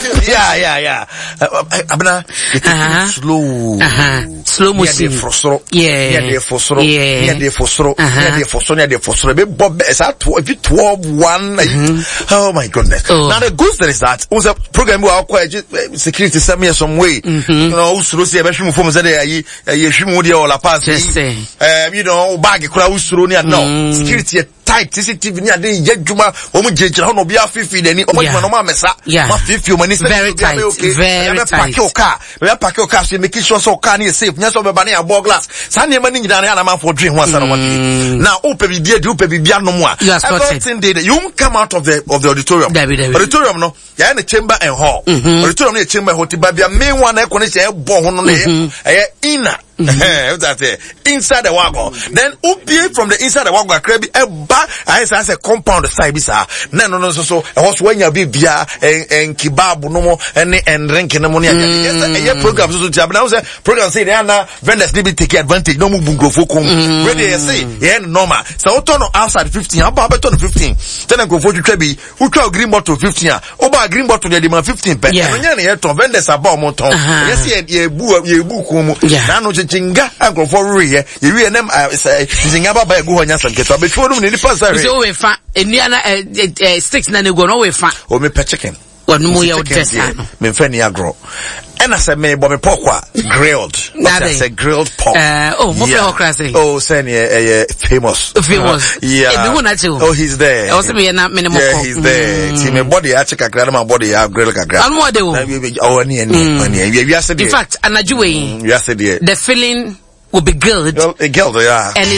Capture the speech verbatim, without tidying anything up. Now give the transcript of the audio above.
Yeah, yeah, yeah. Abna, slow. Slow motion. Yeah. Yeah, they for soro. Yeah, they for soro. Yeah, they for soro. Yeah, they for soro. Be bob is that if you twelve one. Oh my goodness. Now the good thing is that was a program we are quite security send me some way. You know, usro see be hwim form say dey ye hwim dey all la pass. Um, you know, bag kura usro ni no. Security tight C C T V ni ade ye dwuma o mu jeje ho no bia fifi dani o ma no ma mesa ma fifi o mani say very tight very tight park your car we park your car so make sure so car ni safe nya so be ba na abo glass sa na ma ni nyida na ma for dream ho asa no what now o pe bibia de o pe bibia no mu a everything dey you come out of the of the auditorium auditorium no ya na chamber and hall auditorium na chamber hall ti ba bia main one na ko ni say e bo ho no na e inner that's it. Inside the wagon. Then upie from the inside the wagon krebi e ba I say say compound side bi sa. Na no no so so e ho so anya bi bia en kebab no mo ene en drink no mo ne anya. Yes e program so so ti abna say program say dey na vendors dey be take advantage no mu bungrofo kom. Ready say yeah normal. So we turn outside fifteen aba be turn fifteen. Then grofo twetwa bi we twa green bottle fifteen a. Oba green bottle dey demand fifteen pe. No nya na ye turn vendors aba mo turn. Yes ye bu ye bu kom. Na no jinga anko for real you we nem jinga baba egu ho nya sanketo abetwo no ni pass are so we fa enua na six na nego no we fa o me pe chicken wonu mo ye o desa no me fa ni agro and I said me bo me pork wa grilled I said grilled pork uh oh mo fe okra say oh say eh famous famous yeah e bi na che oh he's there o say me na me mo yeah he's there see me body a check akra na body a grill kakra an mo de wo oh ni ni ni in fact anaju we we said the feeling will be good well, a girl, yeah. And